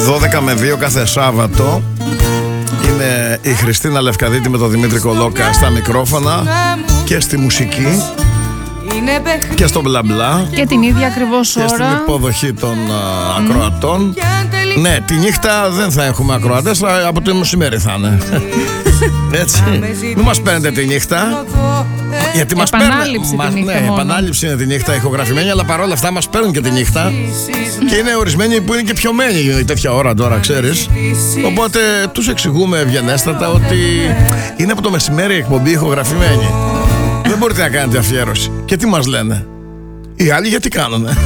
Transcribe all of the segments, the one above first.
12 με 2 κάθε Σάββατο. Είναι η Χριστίνα Λευκαδίτη με τον Δημήτρη Κολόκα στα μικρόφωνα και στη μουσική και στο μπλα μπλα και την ίδια ακριβώς ώρα και στην υποδοχή των ακροατών. Ναι, τη νύχτα δεν θα έχουμε ακροατές, από το μεσημέρι θα είναι. Έτσι, μην μας παίρνετε τη νύχτα, γιατί μας παίρνουν. Ναι, επανάληψη είναι τη νύχτα ηχογραφημένη, αλλά παρόλα αυτά μας παίρνουν και τη νύχτα. Και είναι ορισμένοι που είναι και πιωμένοι τέτοια ώρα τώρα, ξέρεις. Οπότε τους εξηγούμε ευγενέστατα ότι είναι από το μεσημέρι η εκπομπή ηχογραφημένη. Δεν μπορείτε να κάνετε αφιέρωση. Και τι μας λένε οι άλλοι, γιατί κάνουνε.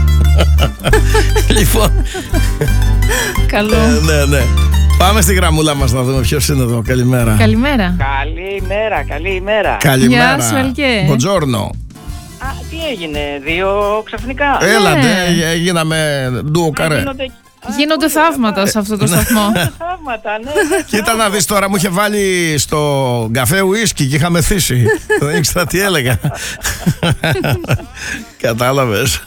Λοιπόν, καλό. Ναι. Πάμε στη γραμμούλα μας να δούμε ποιος είναι εδώ. Καλημέρα. Καλημέρα. Καλημέρα. Καλημέρα. Γεια σου, Αλκέ. Μποντζόρνο. Τι έγινε, δύο ξαφνικά? Έλατε, γίναμε ντουο καρέ. Γίνονται θαύματα σε αυτό το σταθμό. Θαύματα, ναι. Κοίτα να δεις τώρα, μου είχε βάλει στο καφέ ουίσκι και είχα μεθύσει. Δεν ήξερα τι έλεγα. Κατάλαβες.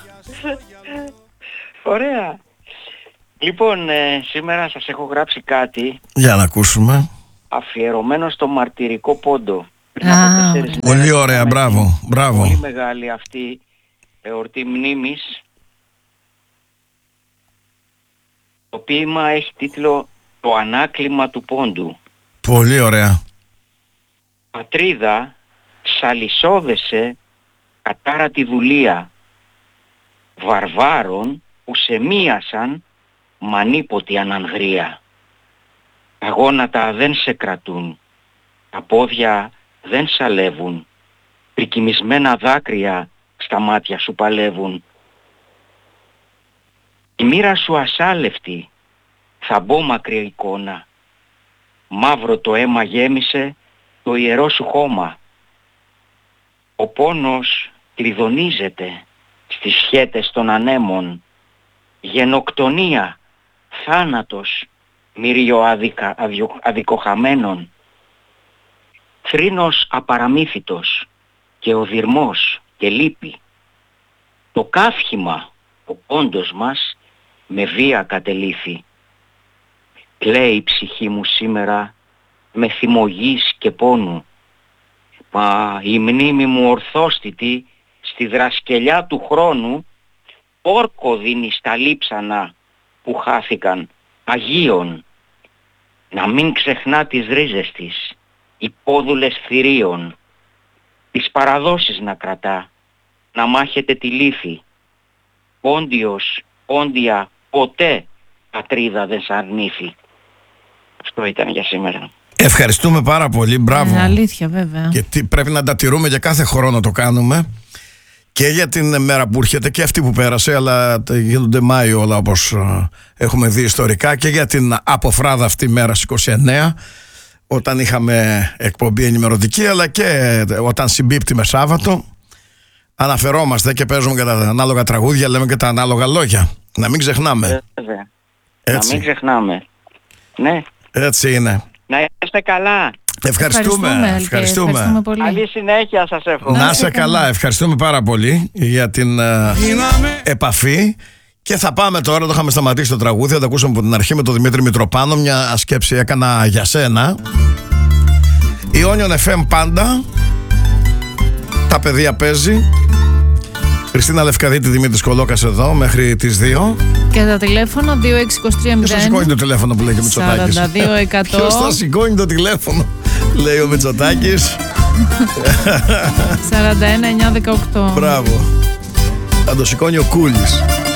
Ωραία. Λοιπόν, σήμερα σας έχω γράψει κάτι Για να ακούσουμε. αφιερωμένο στο μαρτυρικό πόντο. Πολύ ωραία, μπράβο. Πολύ μεγάλη αυτή εορτή μνήμης. Το ποίημα έχει τίτλο «Το ανάκλημα του πόντου». Πολύ ωραία. Πατρίδα, σαλισόδεσε κατάρατη δουλεία βαρβάρων που σε μοίασαν μανίποτη ανανγρία. Τα γόνατα δεν σε κρατούν, τα πόδια δεν σαλεύουν, πρικιμισμένα δάκρυα στα μάτια σου παλεύουν. Η μοίρα σου ασάλευτη, θα μπω μακριά εικόνα, μαύρο το αίμα γέμισε το ιερό σου χώμα. Ο πόνος κλειδονίζεται στις σχέτες των ανέμων, γενοκτονία, θάνατος, μύριο αδικοχαμένων. Θρήνος απαραμύθιτος και οδυρμός και λύπη. Το καύχημα, ο πόντος μας, με βία κατελήθη. Κλαίει η ψυχή μου σήμερα με θυμωγής και πόνου. Μα η μνήμη μου ορθόστητη στη δρασκελιά του χρόνου όρκο δίνει στα λείψανα που χάθηκαν Αγίων. Να μην ξεχνά τις ρίζες της, υπόδουλες θηρίων, τις παραδόσεις να κρατά, να μάχεται τη λύθη. Πόντιος, πόντια, ποτέ πατρίδα δεν σ' αρνήθη. Αυτό ήταν για σήμερα. Ευχαριστούμε πάρα πολύ, μπράβο. Αλήθεια, βέβαια. Και πρέπει να τα τηρούμε για κάθε χρόνο το κάνουμε. Και για την μέρα που έρχεται και αυτή που πέρασε, αλλά γίνονται Μάιο όλα όπως έχουμε δει ιστορικά, και για την αποφράδα αυτή μέρα στις 29, όταν είχαμε εκπομπή ενημερωτική, αλλά και όταν συμπίπτει με Σάββατο, αναφερόμαστε και παίζουμε και τα ανάλογα τραγούδια, λέμε και τα ανάλογα λόγια. Να μην ξεχνάμε. Βέβαια. Έτσι. Να μην ξεχνάμε. Ναι. Έτσι είναι. Να είστε καλά. Ευχαριστούμε πολύ. Καλή συνέχεια σας εύχομαι. Να είσαι καλά, ευχαριστούμε πάρα πολύ για την επαφή. Και θα πάμε τώρα, το είχαμε σταματήσει το τραγούδι, θα το ακούσαμε από την αρχή με τον Δημήτρη Μητροπάνο. Μια σκέψη έκανα για σένα. Ιόνιον FM πάντα. Τα παιδεία παίζει. Χριστίνα Λευκαδίτη, Δημήτρης Κολόκας εδώ μέχρι τις 2. Και τα τηλέφωνα 2623 Ποιος θα σηκώνει το τηλέφωνο που λέει και ο Μητσοτάκης? 42%. Ποιος θα σηκώνει το τηλέφωνο, λέει ο Μητσοτάκης. 41-918. Μπράβο. Θα το σηκώνει ο Κούλης.